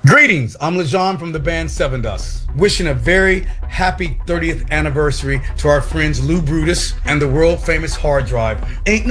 Greetings, I'm Lejon from the band Seven Dust, wishing a very happy 30th anniversary to our friends Lou Brutus and the world famous Hard Drive. Ain't no